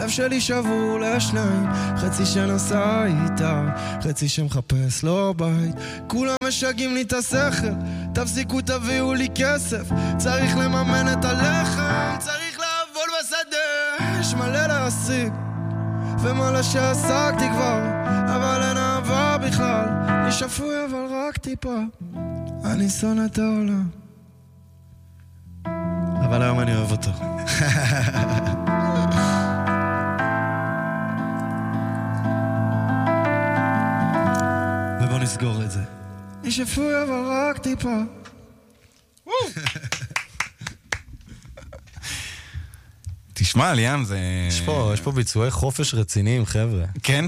לב שלי שבור לשניים, חצי שנסע איתה, חצי שמחפש לו בית. כולם משגעים לי את השכל, תפסיקו תביאו לי כסף, צריך לממן את הלחם, צריך לעבוד בשדה. יש מלא להשיג ומלא שעסקתי כבר, אבל אין אהבה בכלל, אני שפוי אבל רק טיפה, אני שונא את העולם, אבל היום אני אוהב אותו. ובוא נסגור את זה, אני שפוי אבל רק טיפה. תשמע, ליאם, זה... יש פה ביצועי חופש רציניים, חבר'ה. כן?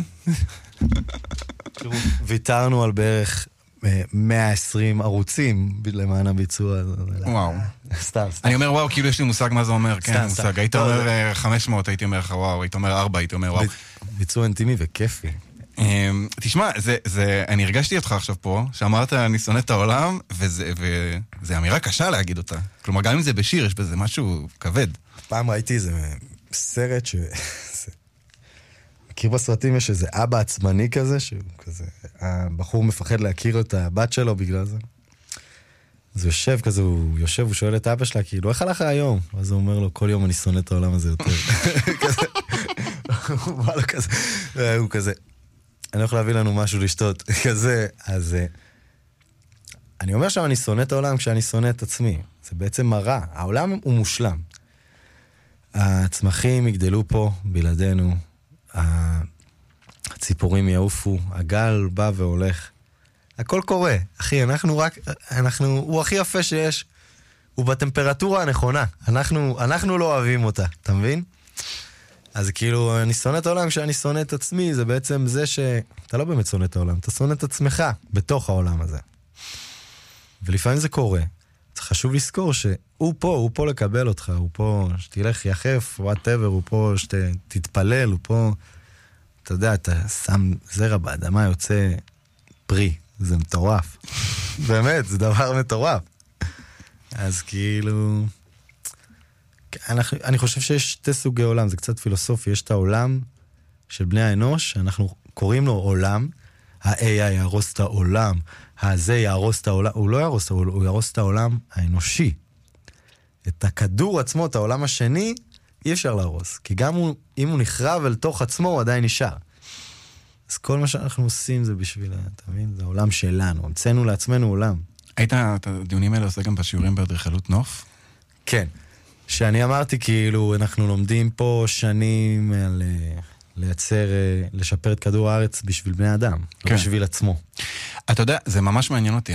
ויתרנו על בערך 120 ערוצים למען הביצוע. וואו. סתם. אני אומר וואו, כאילו יש לי מושג מה זה אומר. כן, מושג. היית אומר 500, הייתי אומר לך וואו. היית אומר 4, הייתי אומר וואו. ביצוע אינטימי וכיפי. תשמע, אני הרגשתי אותך עכשיו פה, שאמרת אני שונא את העולם, וזה אמירה קשה להגיד אותה. כלומר, גם אם זה בשיר, יש בזה משהו כבד. פעם ראיתי איזה סרט מכיר בסרטים, יש איזה אבא עצמני כזה, שהוא כזה, הבחור מפחד להכיר את הבת שלו בגלל זה. אז הוא יושב כזה, הוא שואל את אבא שלה, כאילו, איך הלך היום? אז הוא אומר לו, כל יום אני שונא את העולם הזה יותר. הוא בא לו כזה, הוא כזה, אני הולך להביא לנו משהו לשתות, כזה, אז אני אומר שאני שונא את העולם כשאני שונא את עצמי. זה בעצם מראה, העולם הוא מושלם. הצמחים יגדלו פה בלעדינו, הציפורים יעופו, הגל בא והולך. הכל קורה, אחי, הוא הכי יפה שיש, הוא בטמפרטורה הנכונה, אנחנו לא אוהבים אותה, אתה מבין? אז כאילו, אני שונא את העולם כשאני שונא את עצמי, זה בעצם זה שאתה לא באמת שונא את העולם, אתה שונא את עצמך בתוך העולם הזה. ולפעמים זה קורה. זה חשוב לזכור שהוא פה לקבל אותך, הוא פה שתלך יחף, whatever, הוא פה שתתפלל, הוא פה, אתה יודע, אתה שם זרע באדמה, יוצא פרי, זה מטורף. באמת, זה דבר מטורף. אז כאילו, אני חושב שיש שתי סוגי עולם, זה קצת פילוסופי, יש את העולם של בני האנוש, שאנחנו קוראים לו עולם, ה-AI יהרוס את העולם, הזה יהרוס את העולם, הוא לא יהרוס, הוא יהרוס את העולם האנושי. את הכדור עצמו, את העולם השני, אי אפשר להרוס. כי גם אם הוא נחרב אל תוך עצמו, הוא עדיין נשאר. אז כל מה שאנחנו עושים זה בשביל, אתה מבין? זה העולם שלנו, המצאנו לעצמנו עולם. היית, את הדיונים האלה עושה גם בשיעורים באדריכלות נוף? כן. שאני אמרתי, כאילו, אנחנו לומדים פה שנים על לייצר, לשפר את כדור הארץ בשביל בני אדם, כן. לא בשביל עצמו. אתה יודע, זה ממש מעניין אותי,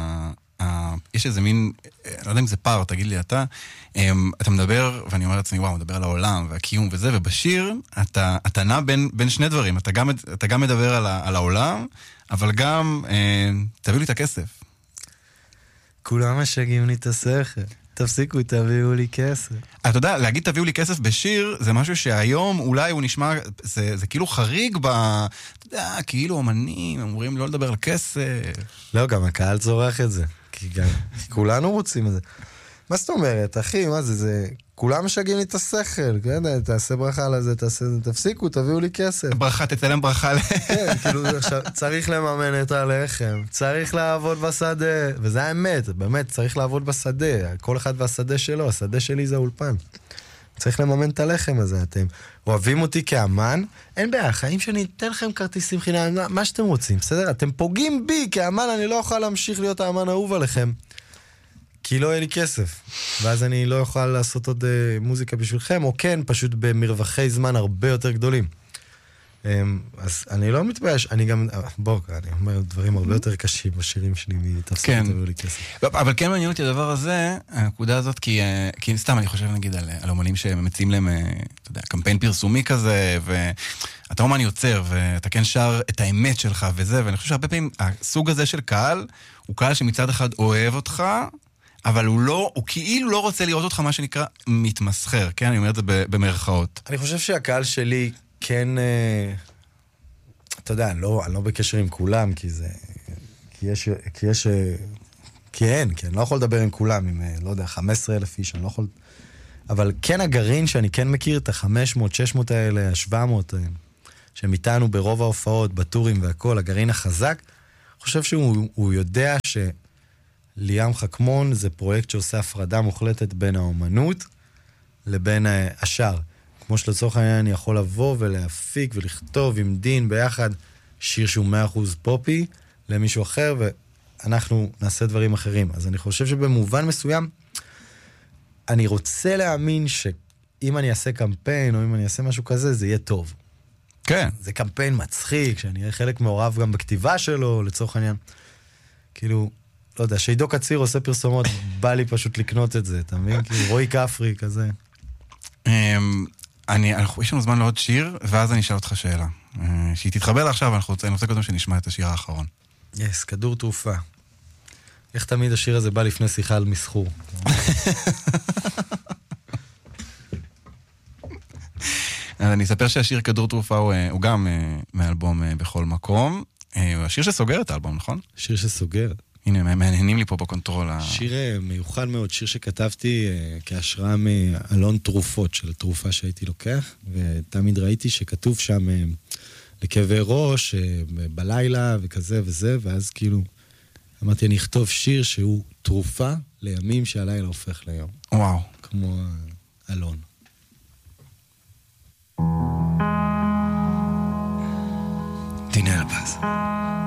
יש איזה מין, לא יודע אם זה פער, תגיד לי אתה מדבר, ואני אומר לעצמי, וואו, מדבר על העולם והקיום וזה, ובשיר אתה נע בין שני דברים, אתה גם מדבר על העולם, אבל גם תביאו לי את הכסף. כולם משגעים לי את השכל. תפסיקו, תביאו לי כסף. אתה יודע, להגיד תביאו לי כסף בשיר, זה משהו שהיום אולי הוא נשמע, זה כאילו חריג אתה יודע, כאילו אומנים, אמורים לא לדבר על כסף. לא, גם הקהל צורך את זה. כי כולנו רוצים את זה. מה זאת אומרת, אחי, מה זה, כולם משגעים לי את השכל, כן, תעשה ברכה לזה, תפסיקו, תביאו לי כסף. ברכה, תצלם ברכה. כן, כאילו, עכשיו, צריך לממן את הלחם, צריך לעבוד בשדה, וזה האמת, באמת, צריך לעבוד בשדה, כל אחד והשדה שלו, השדה שלי זה אולפן. צריך לממן את הלחם הזה, אתם אוהבים אותי כאמן, אין בעיה, חיים שאני אתן לכם כרטיסים חינם, מה שאתם רוצים, בסדר? אתם פוגעים בי כאמן, אני לא אוכל להמשיך להיות האמן האהוב עליכם. כי לא יהיה לי כסף, ואז אני לא אוכל לעשות עוד מוזיקה בשבילכם, או כן, פשוט במרווחי זמן הרבה יותר גדולים. אז אני לא מתבייש, אני גם, אני אומר דברים הרבה יותר קשים בשירים שלי, מתפסק יותר לי כסף. אבל כן מעניין אותי הדבר הזה, הנקודה הזאת, כי סתם אני חושב נגיד על אומנים שמציעים להם, אתה יודע, קמפיין פרסומי כזה, ואתה אומן יוצר, ואתה כן שר את האמת שלך וזה, ואני חושב שהרבה פעמים הסוג הזה של קהל, הוא קהל שמצד אחד אוהב אותך, אבל הוא כאילו לא רוצה לראות אותך מה שנקרא מתמסחר, כן? אני אומר את זה במרכאות. אני חושב שהקהל שלי כן, אתה יודע, אני לא בקשר עם כולם, כי אני לא יכול לדבר עם כולם, עם, לא יודע, 15,000 איש, אני לא יכול, אבל כן הגרעין שאני כן מכיר, את ה-500, 600 האלה, ה-700, שהם איתנו ברוב ההופעות, בטורים והכל, הגרעין החזק, חושב שהוא יודע שליאם חכמון זה פרויקט שעושה הפרדה מוחלטת בין האומנות לבין השאר. כמו שלצורך העניין אני יכול לבוא ולהפיק ולכתוב עם דין ביחד שיר שהוא 100% פופי למישהו אחר, ואנחנו נעשה דברים אחרים. אז אני חושב שבמובן מסוים, אני רוצה להאמין שאם אני אעשה קמפיין או אם אני אעשה משהו כזה, זה יהיה טוב. כן. זה קמפיין מצחיק, שאני אהיה חלק מעורב גם בכתיבה שלו, לצורך העניין. כאילו, לא יודע, שעידו קציר עושה פרסומות, בא לי פשוט לקנות את זה, אתה מבין? כאילו, רועי כפרי, כזה. יש לנו זמן לעוד שיר, ואז אני אשאל אותך שאלה. שהיא תתחבר לעכשיו, אני רוצה קודם שנשמע את השיר האחרון. יס, כדור תרופה. איך תמיד השיר הזה בא לפני שיחה על מסחור? אז אני אספר שהשיר כדור תרופה הוא גם מאלבום בכל מקום. הוא השיר שסוגר את האלבום, נכון? שיר שסוגר. הנה, מהנהנים לי פה בקונטרול. שיר מיוחד מאוד, שיר שכתבתי כהשראה מאלון תרופות של תרופה שהייתי לוקח, ותמיד ראיתי שכתוב שם לכאבי ראש, בלילה וכזה וזה, ואז כאילו אמרתי, אני אכתוב שיר שהוא תרופה לימים שהלילה הופך ליום. וואו. כמו אלון. דינה אלבז.